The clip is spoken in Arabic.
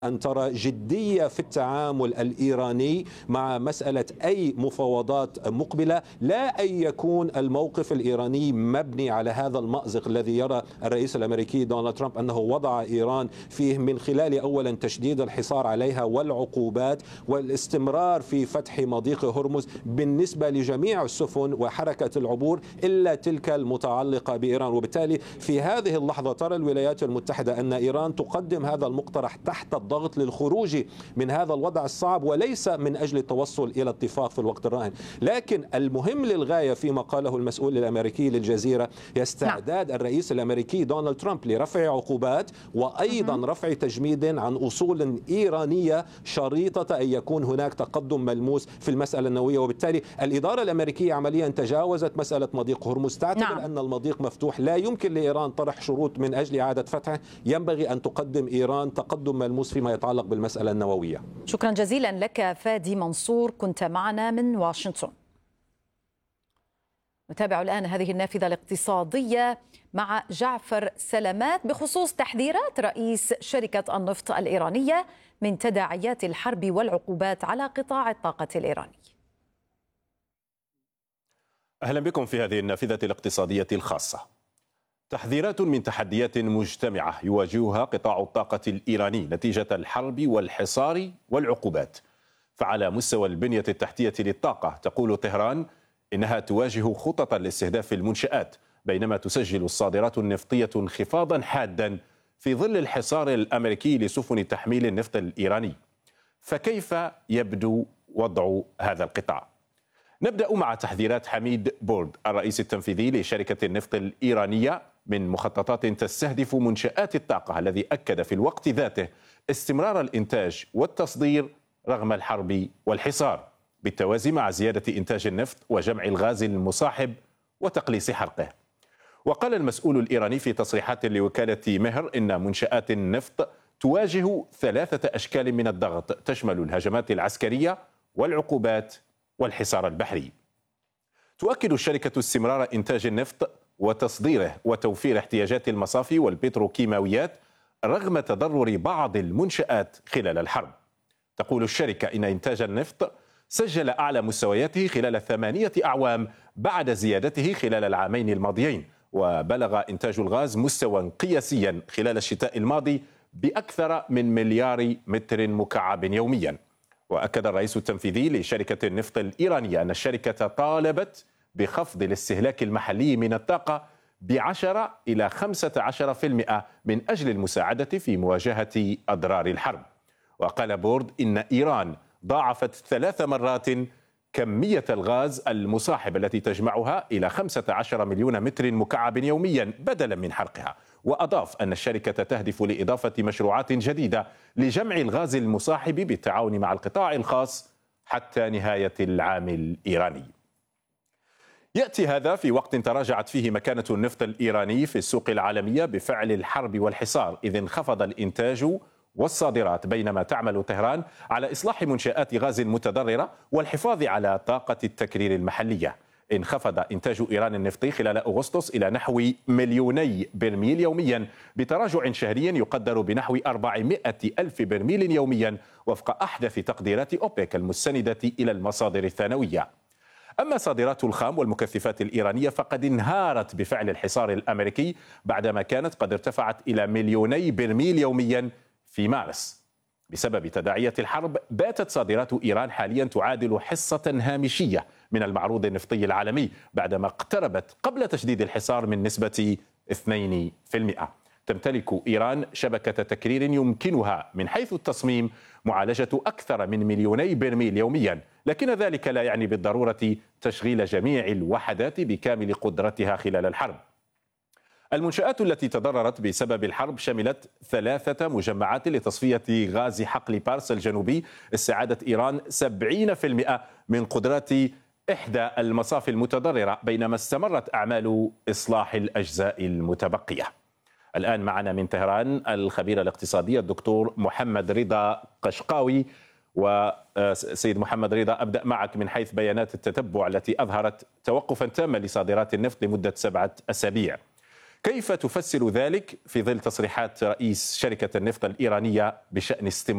أن ترى جدية في التعامل الإيراني مع مسألة أي مفاوضات مقبلة، لا أن يكون الموقف الإيراني مبني على هذا المأزق الذي يرى الرئيس الأمريكي دونالد ترامب أنه وضع إيران فيه، من خلال أولا تشديد الحصار عليها والعقوبات والاستمرار في فتح مضيق هرمز بالنسبة لجميع السفن وحركة العبور إلا تلك المتعلقة بإيران. وبالتالي في هذه اللحظة ترى الولايات المتحدة أن إيران تقدم هذا المقترح تحت الضغط للخروج من هذا الوضع الصعب، وليس من أجل التوصل إلى اتفاق في الوقت الراهن. لكن المهم للغاية فيما قاله المسؤول الأمريكي للجزيرة هي استعداد الرئيس الأمريكي دونالد ترامب لرفع عقوبات وأيضا رفع تجميد عن أصول إيرانية شريطة أن يكون هناك تقدم ملموس في المسألة النووية. وبالتالي الإدارة الأمريكية عمليا تجاوزت مسألة مضيق هرمز، تعتبر أن المضيق مفتوح، لا يمكن لإيران طرح شروط من أجل إعادة فتحه، ينبغي أن تقدم إيران تقدم ملموس فيما يتعلق بالمسألة النووية. شكرا جزيلا لك فادي منصور، كنت معنا من واشنطن. نتابع الآن هذه النافذة الاقتصادية مع جعفر سلامات بخصوص تحذيرات رئيس شركة النفط الإيرانية من تداعيات الحرب والعقوبات على قطاع الطاقة الإيراني. أهلا بكم في هذه النافذة الاقتصادية الخاصة. تحذيرات من تحديات مجتمعة يواجهها قطاع الطاقة الإيراني نتيجة الحرب والحصار والعقوبات. فعلى مستوى البنية التحتية للطاقة تقول طهران إنها تواجه خططا لاستهداف المنشآت، بينما تسجل الصادرات النفطية انخفاضا حادا في ظل الحصار الأمريكي لسفن تحميل النفط الإيراني. فكيف يبدو وضع هذا القطاع؟ نبدأ مع تحذيرات حميد بورد الرئيس التنفيذي لشركة النفط الإيرانية من مخططات تستهدف منشآت الطاقة، الذي أكد في الوقت ذاته استمرار الإنتاج والتصدير رغم الحرب والحصار، بالتوازي مع زيادة إنتاج النفط وجمع الغاز المصاحب وتقليص حرقه. وقال المسؤول الإيراني في تصريحات لوكالة مهر إن منشآت النفط تواجه 3 أشكال من الضغط تشمل الهجمات العسكرية والعقوبات والحصار البحري. تؤكد الشركة استمرار إنتاج النفط وتصديره وتوفير احتياجات المصافي والبتروكيماويات رغم تضرر بعض المنشآت خلال الحرب. تقول الشركة إن إنتاج النفط سجل أعلى مستوياته خلال 8 أعوام بعد زيادته خلال العامين الماضيين، وبلغ إنتاج الغاز مستوى قياسيا خلال الشتاء الماضي بأكثر من مليار متر مكعب يوميا. وأكد الرئيس التنفيذي لشركة النفط الإيرانية أن الشركة طالبت بخفض الاستهلاك المحلي من الطاقة ب10 إلى 15% من أجل المساعدة في مواجهة أضرار الحرب. وقال بورد إن إيران ضاعفت 3 مرات كمية الغاز المصاحب التي تجمعها إلى 15 مليون متر مكعب يوميا بدلا من حرقها. وأضاف أن الشركة تهدف لإضافة مشروعات جديدة لجمع الغاز المصاحب بالتعاون مع القطاع الخاص حتى نهاية العام الإيراني. يأتي هذا في وقت تراجعت فيه مكانة النفط الإيراني في السوق العالمية بفعل الحرب والحصار، إذ انخفض الإنتاج والصادرات، بينما تعمل طهران على إصلاح منشآت غاز متضررة والحفاظ على طاقة التكرير المحلية. انخفض إنتاج إيران النفطي خلال أغسطس إلى نحو 2,000,000 برميل يوميا بتراجع شهري يقدر بنحو 400,000 برميل يوميا وفق أحدث تقديرات أوبك المستندة إلى المصادر الثانوية. أما صادرات الخام والمكثفات الإيرانية فقد انهارت بفعل الحصار الأمريكي بعدما كانت قد ارتفعت إلى 2,000,000 برميل يوميا في مارس. بسبب تداعيات الحرب باتت صادرات إيران حاليا تعادل حصة هامشية من المعروض النفطي العالمي بعدما اقتربت قبل تشديد الحصار من نسبة 2%. تمتلك إيران شبكة تكرير يمكنها من حيث التصميم معالجة أكثر من 2,000,000 برميل يوميا، لكن ذلك لا يعني بالضرورة تشغيل جميع الوحدات بكامل قدرتها خلال الحرب. المنشآت التي تضررت بسبب الحرب شملت 3 مجمعات لتصفية غاز حقل بارس الجنوبي استعادة إيران 70% من قدرات إحدى المصافي المتضررة، بينما استمرت أعمال إصلاح الأجزاء المتبقية. الآن معنا من طهران الخبير الاقتصادي الدكتور محمد رضا قشقاوي. وسيد محمد رضا، أبدأ معك من حيث بيانات التتبع التي أظهرت توقفا تاما لصادرات النفط لمدة 7 أسابيع. كيف تفسر ذلك في ظل تصريحات رئيس شركة النفط الإيرانية بشأن استمرار